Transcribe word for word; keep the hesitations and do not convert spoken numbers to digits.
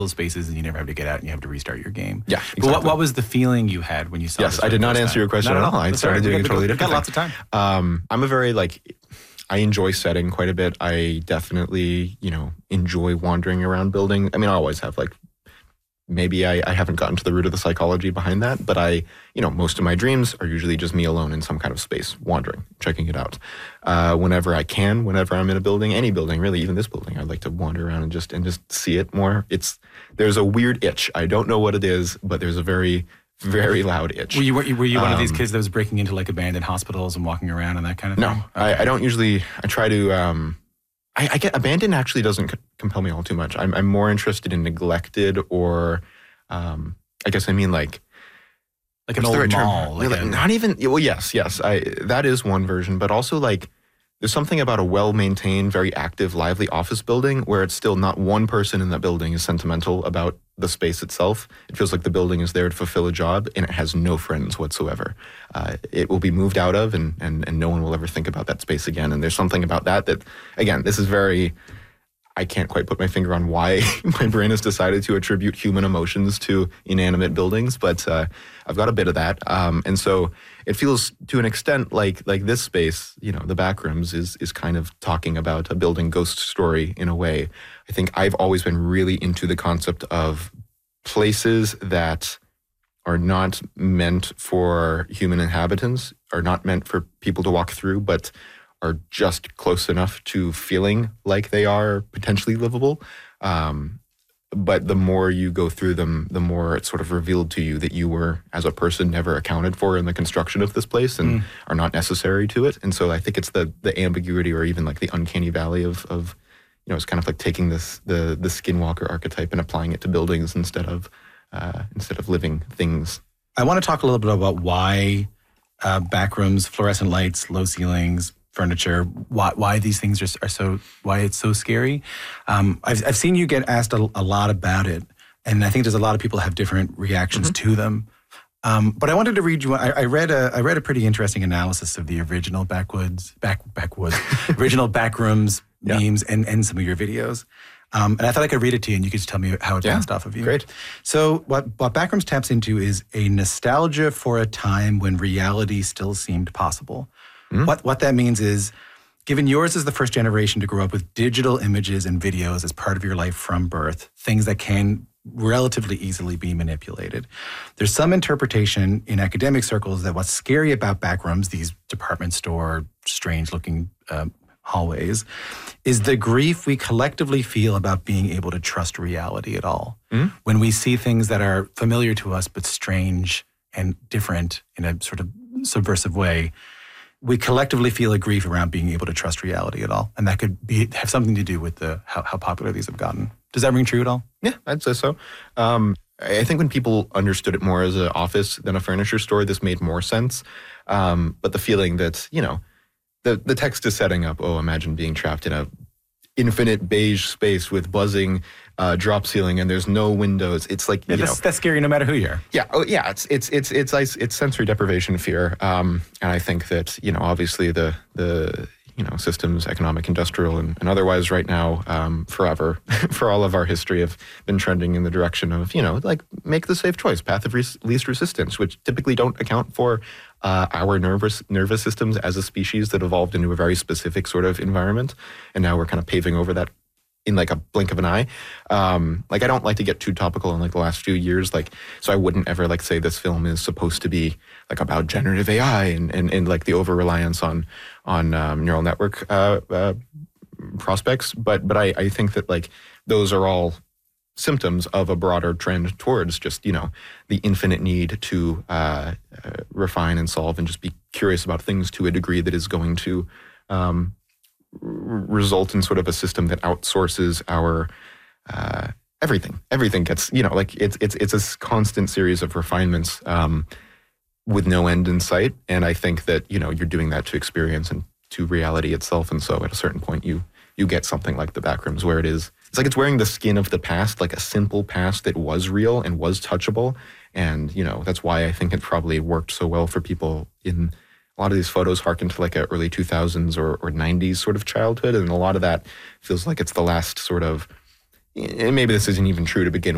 spaces and you never have to get out and you have to restart your game. Yeah, exactly. But what, what was the feeling you had when you saw Yes, this I did not answer time? your question Not at all. I That's started all right. doing We a got- totally we different got lots of thing. time. Um, I'm a very, like, I enjoy setting quite a bit. I definitely, you know, enjoy wandering around building. I mean, I always have, like, maybe I, I haven't gotten to the root of the psychology behind that, but I, you know, most of my dreams are usually just me alone in some kind of space, wandering, checking it out. Uh, whenever I can, whenever I'm in a building, any building, really, even this building, I'd like to wander around and just and just see it more. It's there's a weird itch. I don't know what it is, but there's a very, very loud itch. Were you, were you, were you one of these Um, kids that was breaking into like abandoned hospitals and walking around and that kind of No, thing? I, I don't usually. I try to. Um, I, I get abandoned actually doesn't c- compel me all too much. I'm, I'm more interested in neglected or, um, I guess I mean like Like an what's the old right term? mall. Like Like, a- not even. Well, yes, yes. I that is one version, but also like there's something about a well-maintained, very active, lively office building where it's still not one person in that building is sentimental about the space itself. It feels like the building is there to fulfill a job and it has no friends whatsoever. Uh, it will be moved out of and, and, and no one will ever think about that space again. And there's something about that that, again, this is very, I can't quite put my finger on why my brain has decided to attribute human emotions to inanimate buildings, but uh, I've got a bit of that. Um, and so it feels to an extent like like this space, you know, the Backrooms is is kind of talking about a building ghost story in a way. I think I've always been really into the concept of places that are not meant for human inhabitants, are not meant for people to walk through, but are just close enough to feeling like they are potentially livable. Um, but the more you go through them, the more it's sort of revealed to you that you were, as a person, never accounted for in the construction of this place and mm. are not necessary to it. And so I think it's the the ambiguity or even like the uncanny valley of, of you know, it's kind of like taking this the the skinwalker archetype and applying it to buildings instead of uh, instead of living things. I want to talk a little bit about why uh, backrooms, fluorescent lights, low ceilings, furniture, why why these things are, are so, why it's so scary. Um, I've I've seen you get asked a, a lot about it, and I think there's a lot of people have different reactions mm-hmm. to them. Um, but I wanted to read you. I, I read a I read a pretty interesting analysis of the original backwoods back backwoods original backrooms yeah. memes and and some of your videos. Um, and I thought I could read it to you, and you could just tell me how it yeah, bounced off of you. Great. So what what Backrooms taps into is a nostalgia for a time when reality still seemed possible. Mm-hmm. What what that means is, given yours is the first generation to grow up with digital images and videos as part of your life from birth, things that can relatively easily be manipulated. There's some interpretation in academic circles that what's scary about backrooms, these department store, strange-looking uh, hallways, is the grief we collectively feel about being able to trust reality at all. Mm-hmm. When we see things that are familiar to us but strange and different in a sort of subversive way, we collectively feel a grief around being able to trust reality at all. And that could be have something to do with the how, how popular these have gotten. Does that ring true at all? Yeah, I'd say so. Um, I think when people understood it more as an office than a furniture store, this made more sense. Um, but the feeling that, you know, the, the text is setting up, oh, imagine being trapped in a infinite beige space with buzzing uh, drop ceiling and there's no windows. It's like, yeah, you that's, know. That's scary no matter who you are. Yeah. Oh, yeah. It's, it's, it's, it's, it's, it's sensory deprivation fear. Um, and I think that, you know, obviously the, the, you know, systems, economic, industrial, and, and otherwise right now, um, forever, for all of our history have been trending in the direction of, you know, like make the safe choice, path of res- least resistance, which typically don't account for uh, our nervous nervous systems as a species that evolved into a very specific sort of environment. And now we're kind of paving over that in like a blink of an eye. Um, like I don't like to get too topical in like the last few years. Like, so I wouldn't ever like say this film is supposed to be like about generative A I and, and, and like the over-reliance on, on um, neural network uh, uh, prospects. But, but I, I think that like those are all symptoms of a broader trend towards just, you know, the infinite need to uh, uh, refine and solve and just be curious about things to a degree that is going to um, result in sort of a system that outsources our uh, everything. Everything gets, you know, like it's it's it's a constant series of refinements um, with no end in sight. And I think that, you know, you're doing that to experience and to reality itself. And so at a certain point, you you get something like the Backrooms where it is, it's like it's wearing the skin of the past, like a simple past that was real and was touchable. And, you know, that's why I think it probably worked so well for people in a lot of these photos harken to like a early two thousands or, or nineties sort of childhood. And a lot of that feels like it's the last sort of, and maybe this isn't even true to begin with.